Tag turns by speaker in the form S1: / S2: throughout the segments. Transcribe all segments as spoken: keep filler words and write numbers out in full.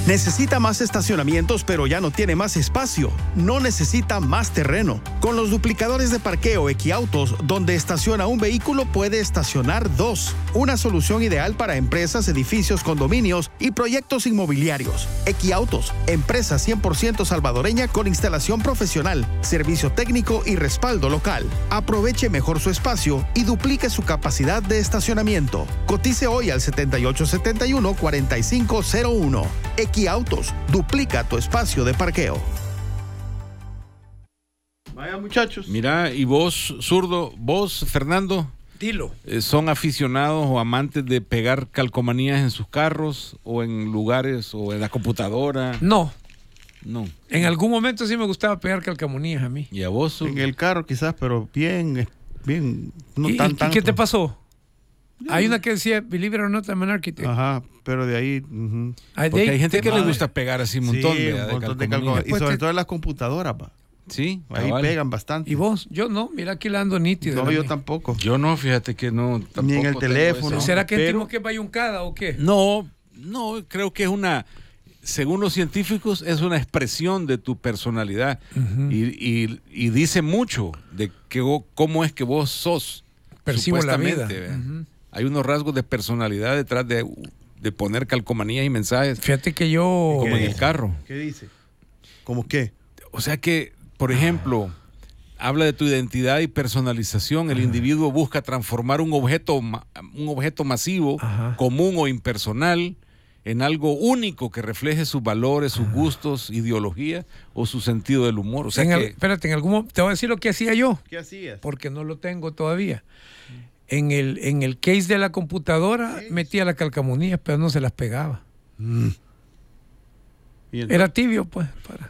S1: Necesita más estacionamientos, pero ya no tiene más espacio. No necesita más terreno. Con los duplicadores de parqueo Equiautos, donde estaciona un vehículo, puede estacionar dos. Una solución ideal para empresas, edificios, condominios y proyectos inmobiliarios. Equiautos, empresa cien por ciento salvadoreña con instalación profesional, servicio técnico y respaldo local. Aproveche mejor su espacio y duplique su capacidad de estacionamiento. Cotice hoy al setenta y ocho setenta y uno, cuarenta y cinco cero uno. Equiautos, duplica tu espacio de parqueo.
S2: Vaya, muchachos.
S3: Mira, y vos, zurdo, vos, Fernando,
S4: dilo.
S3: Eh, ¿son aficionados o amantes de pegar calcomanías en sus carros o en lugares o en la computadora?
S4: No.
S3: No.
S4: En algún momento sí me gustaba pegar calcamonías a mí.
S3: ¿Y a vos, zurdo?
S2: En el carro quizás, pero bien, bien, no
S4: ¿Y,
S2: tan
S4: y
S2: tanto.
S4: qué te pasó? Hay una que decía, believe it or not, I'm an architect.
S2: Ajá, pero de ahí... Uh-huh.
S3: Porque hay gente que
S2: madre.
S3: le gusta pegar así un montón,
S2: sí,
S3: de,
S2: un
S3: de
S2: montón de
S3: calcomanías.
S2: calcomanías. Y
S4: Pues
S2: sobre
S4: te...
S2: todo en las computadoras, pa.
S3: Sí,
S2: ahí
S3: cabal.
S2: pegan bastante.
S4: ¿Y vos? Yo no, mira aquí la ando nítido.
S2: No, yo tampoco.
S3: Yo no, fíjate que no.
S2: Ni en el teléfono.
S4: ¿Será que
S3: Pero...
S4: sentimos que es bayuncada o qué?
S3: No, no, creo que es una... Según los científicos, es una expresión de tu personalidad. Uh-huh. y, y, y dice mucho de que, cómo es que vos sos.
S4: Percibo la vida.
S3: Uh-huh. Hay unos rasgos de personalidad detrás de, de poner calcomanías y mensajes.
S4: Fíjate que yo...
S3: Como en el carro.
S2: ¿Qué dice? ¿Cómo qué?
S3: O sea que, por ejemplo, habla de tu identidad y personalización. El uh-huh. individuo busca transformar un objeto, un objeto masivo, uh-huh. común o impersonal, en algo único que refleje sus valores, sus gustos, ideología o su sentido del humor. O sea
S4: en
S3: que...
S4: el, espérate, en algún te voy a decir lo que hacía yo.
S2: ¿Qué hacías?
S4: Porque no lo tengo todavía. En el, en el case de la computadora metía las calcamonías, pero no se las pegaba. Mm. Era tibio, pues. Para...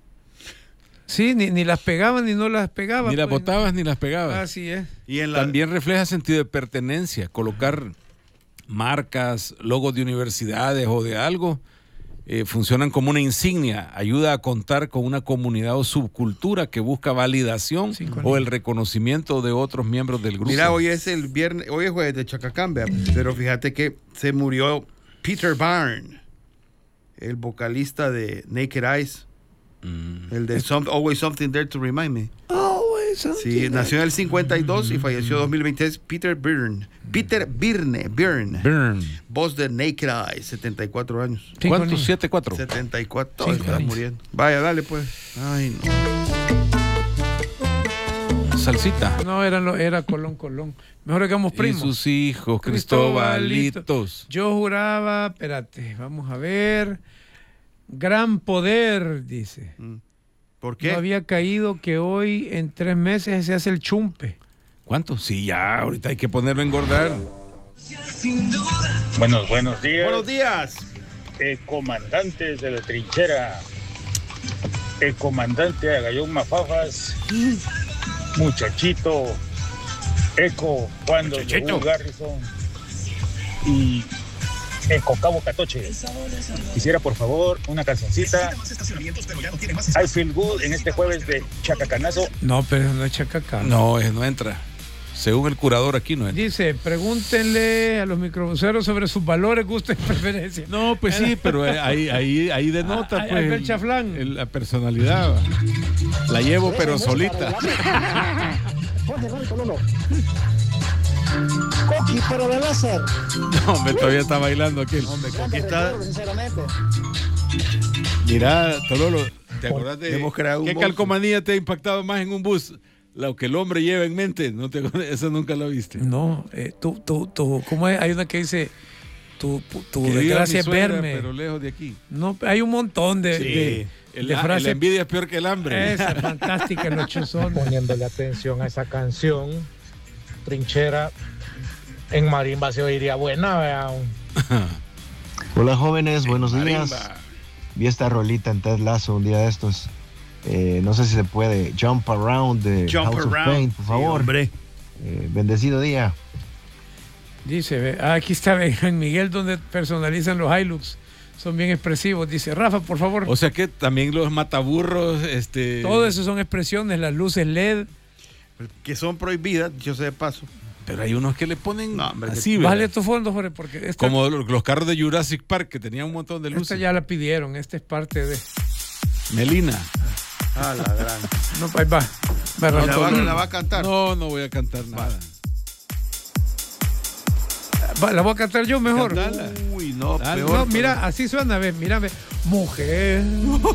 S4: Sí, ni, ni las pegaba ni no las pegaba.
S3: Ni las
S4: pues.
S3: botabas ni las pegabas.
S4: Así es.
S3: Y en la... También refleja sentido de pertenencia, colocar marcas, logos de universidades o de algo, eh, funcionan como una insignia, ayuda a contar con una comunidad o subcultura que busca validación sí, o el reconocimiento de otros miembros del grupo.
S2: Mira, hoy es el viernes, hoy es jueves de Chacacambia, pero fíjate que se murió Peter Byrne, el vocalista de Naked Eyes, mm. el de some, Always Something There to Remind Me.
S4: Always Something.
S2: Sí, nació en el cincuenta y dos y falleció en dos mil veintitrés. Peter Byrne. Peter Byrne. Byrne.
S3: Byrne.
S2: Voz de Naked Eyes, setenta y cuatro años.
S3: ¿Cuántos? ¿siete cuatro?
S2: setenta y cuatro. Está muriendo. Vaya, dale pues. Ay,
S3: no. Salsita.
S4: No, era, era Colón, Colón. Mejor hagamos primos.
S3: Y sus hijos, Cristobalitos.
S4: Yo juraba, espérate, vamos a ver. Gran poder, dice.
S2: ¿Por qué?
S4: No había caído que hoy en tres meses se hace el chumpe.
S3: ¿Cuánto? Sí, ya, ahorita hay que ponerlo a engordar.
S5: Buenos, buenos días.
S2: Buenos días.
S5: Eh, comandantes de la trinchera. El comandante Agallón Mafafas. Muchachito. Eco, cuando llegó Garrison. Y Eco Cabo Catoche. Quisiera por favor una cancioncita. I Feel Good en este jueves de Chacacanazo.
S4: No, pero no es Chacacanazo.
S3: No, no entra. Según el curador aquí no entra.
S4: Dice, pregúntenle a los microbuseros sobre sus valores, gustos y preferencias.
S3: No, pues sí, pero ahí, ahí, ahí denota
S4: ah,
S3: pues,
S4: el chaflán.
S3: El, la personalidad. La llevo pero solita.
S6: Coqui, pero de láser.
S3: No, hombre, todavía está bailando aquí.
S2: Hombre, Coqui está...
S3: Mira, Tololo, ¿te acordás de
S2: Hemos creado un
S3: qué
S2: monstruo.
S3: calcomanía te ha impactado más en un bus? Lo que el hombre lleva en mente, ¿no te acuerdas? Eso nunca lo viste.
S4: No, eh, tú, tú, tú, ¿cómo es? Hay una que dice, tu, tu
S3: Que
S4: desgracia
S3: es
S4: verme.
S3: Pero lejos de aquí.
S4: No, hay un montón de,
S3: Sí.
S4: de,
S3: El,
S4: de frases.
S3: la envidia es peor que el hambre.
S4: Esa es fantástica, los chuzones.
S6: Poniéndole atención a esa canción, Trinchera, en marimba se oiría buena, vean.
S7: Hola jóvenes, buenos días.
S3: Marimba.
S7: Vi esta rolita en Ted Lasso un día de estos. Eh, no sé si se puede. Jump Around de
S2: Jump
S7: House
S2: around.
S7: of Pain, por favor.
S2: Sí, hombre.
S7: Eh, bendecido día.
S4: Dice, ve, ah, aquí está en Miguel donde personalizan los Hilux. Son bien expresivos. Dice, Rafa, por favor.
S3: O sea que también los mataburros, este...
S4: Todo eso son expresiones, las luces L E D.
S2: Que son prohibidas, yo sé de paso.
S3: Pero hay unos que le ponen
S2: No, hombre,
S3: así,
S2: que-
S3: ¿verdad?
S4: Vale tu fondo, Jorge, porque esta,
S3: Como los los carros de Jurassic Park que tenían un montón de
S4: esta
S3: luces.
S4: ya la pidieron. Esta es parte de.
S3: Melina.
S2: Ah, la gran.
S4: No, ahí va. Va,
S2: ¿Y la,
S4: Raúl.
S2: va, la va a cantar?
S3: No, no voy a cantar nada.
S4: Va, la voy a cantar yo mejor.
S3: Cantala.
S2: Uy, no,
S3: Dale.
S2: peor.
S4: No, mira, así suena, ve, mira, ve. Mujer,